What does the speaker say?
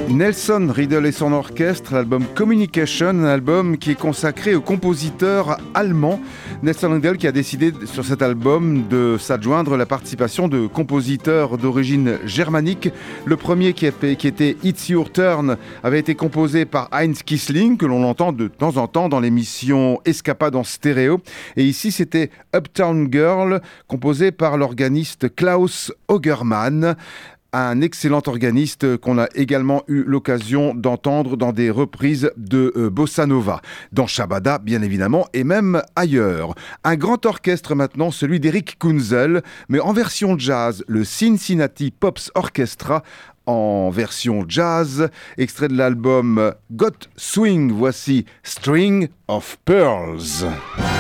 Nelson Riddle et son orchestre, l'album Communication, un album qui est consacré au compositeur allemand. Nelson Riddle qui a décidé sur cet album de s'adjoindre la participation de compositeurs d'origine germanique. Le premier qui était It's Your Turn avait été composé par Heinz Kissling, que l'on entend de temps en temps dans l'émission Escapade en stéréo. Et ici c'était Uptown Girl, composé par l'organiste Klaus Augermann. Un excellent organiste qu'on a également eu l'occasion d'entendre dans des reprises de Bossa Nova, dans Shabada bien évidemment, et même ailleurs. Un grand orchestre maintenant, celui d'Eric Kunzel, mais en version jazz, le Cincinnati Pops Orchestra, en version jazz, extrait de l'album Got Swing, voici String of Pearls.